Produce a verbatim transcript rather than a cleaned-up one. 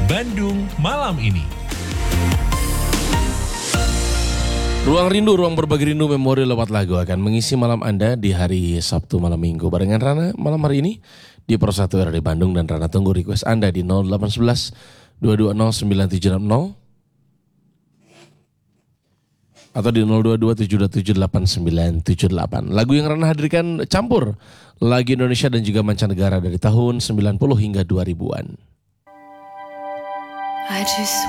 Bandung malam ini. Ruang Rindu, ruang berbagi rindu memori lewat lagu akan mengisi malam Anda di hari Sabtu malam Minggu. Barengan Rana malam hari ini di Pro satu R D Bandung, dan Rana tunggu request Anda di nol delapan satu satu dua dua nol sembilan tujuh enam nol atau di nol dua dua tujuh dua tujuh delapan sembilan tujuh delapan. Lagu yang Rana hadirkan campur lagu Indonesia dan juga mancanegara dari tahun sembilan puluh hingga dua ribuan. I just